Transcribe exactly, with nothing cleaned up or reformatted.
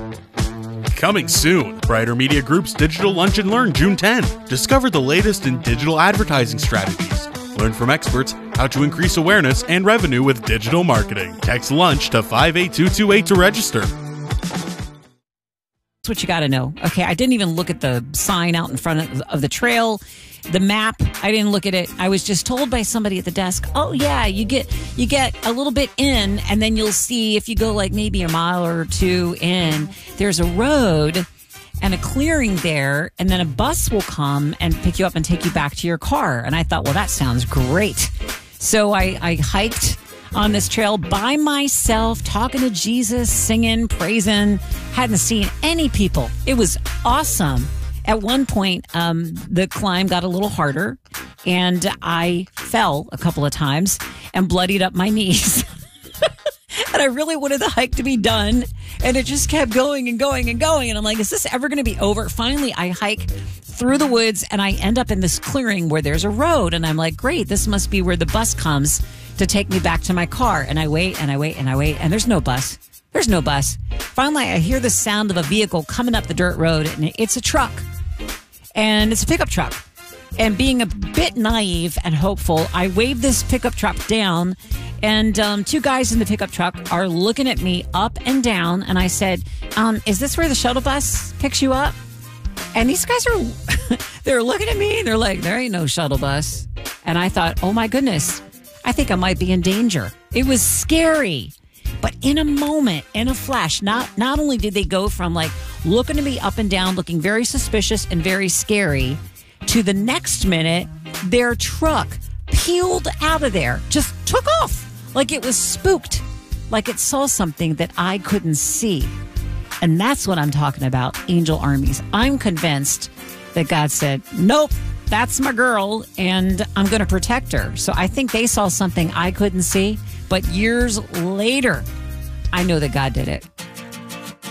Coming soon, Brighter Media Group's Digital Lunch and Learn June tenth. Discover the latest in digital advertising strategies. Learn from experts how to increase awareness and revenue with digital marketing. Text LUNCH to five eight two two eight to register. That's what you got to know. Okay, I didn't even look at the sign out in front of, of the trail. The map, I didn't look at it. I was just told by somebody at the desk, oh yeah, you get you get a little bit in, and then you'll see if you go like maybe a mile or two in, there's a road and a clearing there, and then a bus will come and pick you up and take you back to your car. And I thought, well, that sounds great. So I, I hiked on this trail by myself, talking to Jesus, singing, praising. Hadn't seen any people. It was awesome. At one point, um, the climb got a little harder, and I fell a couple of times and bloodied up my knees. And I really wanted the hike to be done, and it just kept going and going and going. And I'm like, is this ever going to be over? Finally, I hike through the woods, and I end up in this clearing where there's a road. And I'm like, great, this must be where the bus comes to take me back to my car. And I wait, and I wait, and I wait, and there's no bus. There's no bus. Finally, I hear the sound of a vehicle coming up the dirt road, and it's a truck. And it's a pickup truck. And being a bit naive and hopeful, I wave this pickup truck down, and um, two guys in the pickup truck are looking at me up and down. And I said, um, is this where the shuttle bus picks you up? And these guys are, they're looking at me and they're like, there ain't no shuttle bus. And I thought, oh my goodness, I think I might be in danger. It was scary. But in a moment, in a flash, not not only did they go from like looking at me up and down, looking very suspicious and very scary, to the next minute, their truck peeled out of there, just took off like it was spooked, like it saw something that I couldn't see. And that's what I'm talking about, angel armies. I'm convinced that God said, nope, that's my girl, and I'm going to protect her. So I think they saw something I couldn't see. But years later, I know that God did it.